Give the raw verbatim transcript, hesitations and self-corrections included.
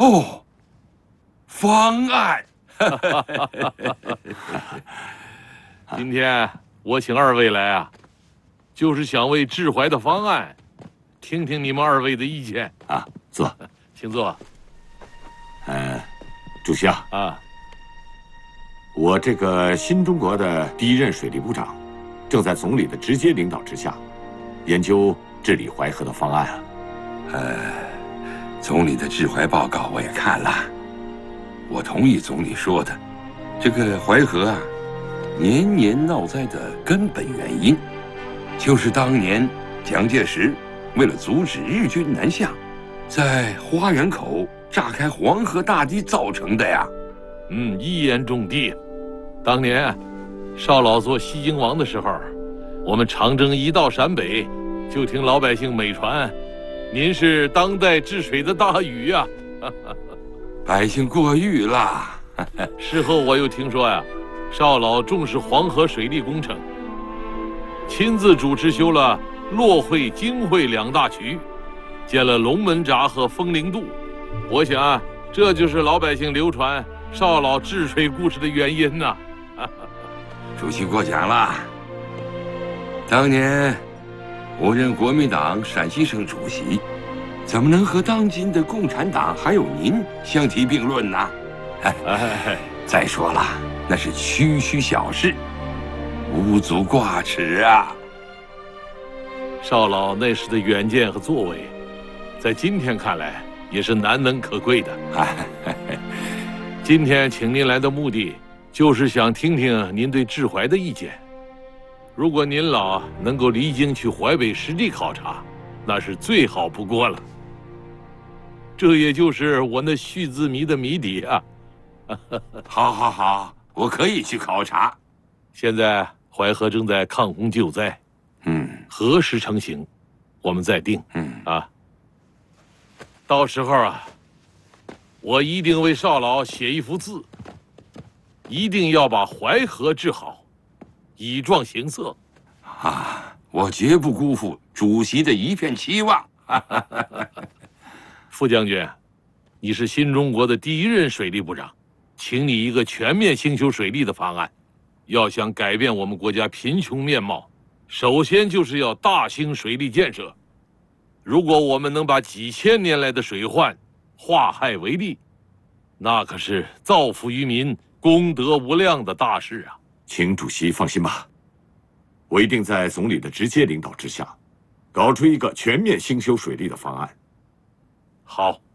哦，方案。 今天我请二位来啊，就是想为治淮的方案，听听你们二位的意见啊。坐， 请坐。 呃，主席啊， 啊， 我这个新中国的第一任水利部长，正在总理的直接领导之下，研究治理淮河的方案啊。 呃，总理的治淮报告我也看了，我同意总理说的，这个淮河啊，年年闹灾的根本原因，就是当年蒋介石为了阻止日军南下，在花园口炸开黄河大堤造成的呀。 嗯，一言中的。当年少老做西京王的时候，我们长征一到陕北，就听老百姓美传，您是当代治水的大禹呀。 百姓过誉了。 事后我又听说呀，少老重视黄河水利工程，亲自主持修了洛会、京会两大渠，建了龙门闸和风陵渡。我想啊，这就是老百姓流传少老治水故事的原因呐。 主席过奖了。当年我任国民党陕西省主席，怎么能和当今的共产党还有您相提并论呢？哎，再说了，那是区区小事，无足挂齿啊。 少老那时的远见和作为，在今天看来也是难能可贵的。今天请您来的目的，就是想听听您对治淮的意见。如果您老能够离京去淮北实地考察，那是最好不过了。这也就是我那续字谜的谜底啊。 好，好，好，我可以去考察。 现在淮河正在抗洪救灾， 嗯， 何时成型，我们再定。 嗯啊，到时候啊，我一定为少老写一幅字，一定要把淮河治好，以壮形色。 啊，我绝不辜负主席的一片期望。 副将军，你是新中国的第一任水利部长，请你一个全面兴修水利的方案。要想改变我们国家贫穷面貌，首先就是要大兴水利建设。如果我们能把几千年来的水患化害为利，那可是造福于民、功德无量的大事啊！ 请主席放心吧，我一定在总理的直接领导之下，搞出一个全面兴修水利的方案。 好。